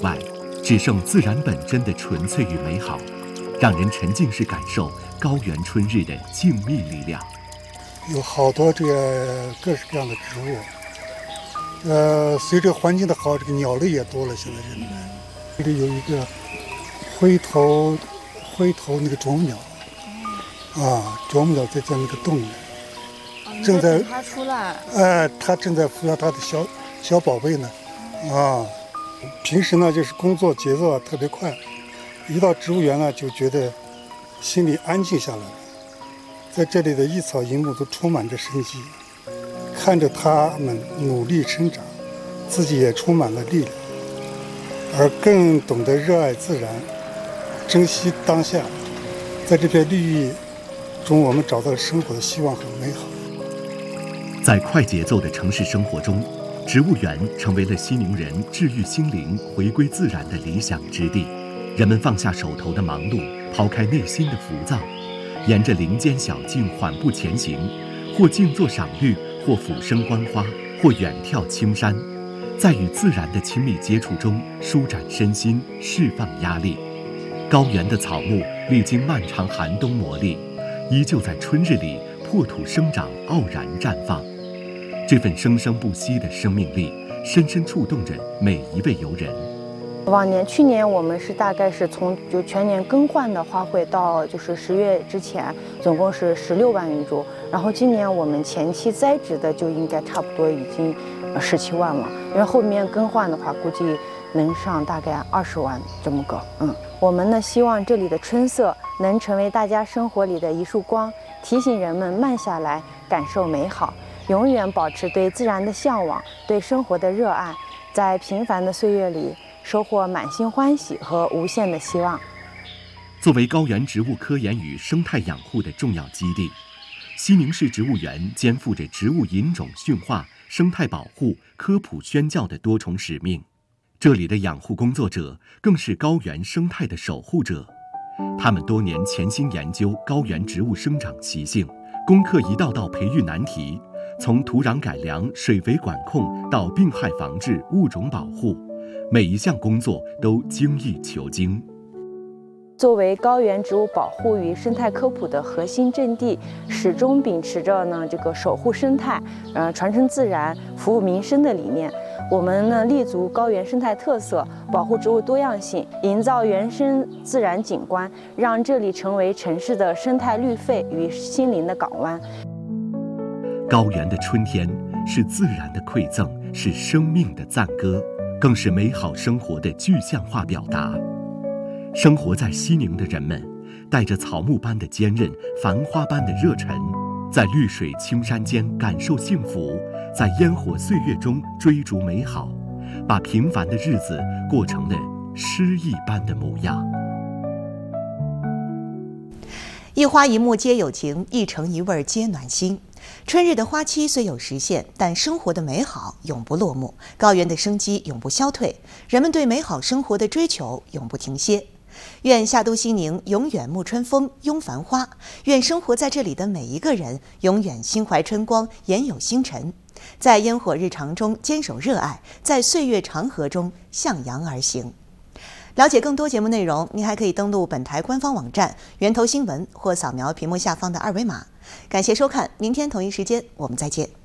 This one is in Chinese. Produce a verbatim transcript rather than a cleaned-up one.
外，只剩自然本真的纯粹与美好，让人沉浸式感受高原春日的静谧力量。 有好多这个各式各样的植物，呃，随着环境的好，这个鸟类也多了。现在这里面，这里有一个灰头灰头那个啄木鸟，啊，啄木鸟在在那个洞里，正在它出来， 哎、呃，它正在抚养它的小小宝贝呢，啊，平时呢就是工作节奏特别快，一到植物园呢就觉得心里安静下来了。在这里的一草一木都充满着生机，看着它们努力生长，自己也充满了力量，而更懂得热爱自然，珍惜当下。在这片绿意中，我们找到了生活的希望和美好。 在快节奏的城市生活中，植物园成为了西宁人治愈心灵、回归自然的理想之地。人们放下手头的忙碌，抛开内心的浮躁，沿着林间小径缓步前行，或静坐赏绿，或俯身观花，或远眺青山，在与自然的亲密接触中舒展身心，释放压力。高原的草木历经漫长寒冬磨砺，依旧在春日里破土生长，傲然绽放。这份生生不息的生命力，深深触动着每一位游人。 往年去年我们是大概是从就全年更换的花卉到就是十月之前，总共是十六万余株。然后今年我们前期栽植的就应该差不多已经十七万了，因为后面更换的话，估计能上大概二十万这么个。嗯，我们呢希望这里的春色能成为大家生活里的一束光，提醒人们慢下来，感受美好，永远保持对自然的向往，对生活的热爱，在平凡的岁月里收获满心欢喜和无限的希望。 作为高原植物科研与生态养护的重要基地，西宁市植物园肩负着植物引种驯化、生态保护、科普宣教的多重使命。这里的养护工作者更是高原生态的守护者，他们多年潜心研究高原植物生长习性，攻克一道道培育难题，从土壤改良、水肥管控到病害防治、物种保护，每一项工作都精益求精。 作为高原植物保护与生态科普的核心阵地，始终秉持着呢这个守护生态、呃传承自然、服务民生的理念。我们呢立足高原生态特色，保护植物多样性，营造原生自然景观，让这里成为城市的生态绿肺与心灵的港湾。 高原的春天是自然的馈赠，是生命的赞歌，更是美好生活的具象化表达。生活在西宁的人们，带着草木般的坚韧，繁花般的热忱，在绿水青山间感受幸福，在烟火岁月中追逐美好，把平凡的日子过成了诗意般的模样。 一花一木皆有情，一城一味皆暖心。春日的花期虽有时限，但生活的美好永不落幕，高原的生机永不消退，人们对美好生活的追求永不停歇。愿夏都西宁永远沐春风，拥繁花；愿生活在这里的每一个人永远心怀春光，眼有星辰，在烟火日常中坚守热爱，在岁月长河中向阳而行。了解更多节目内容，您还可以登录本台官方网站源头新闻，或扫描屏幕下方的二维码。感谢收看，明天同一时间我们再见。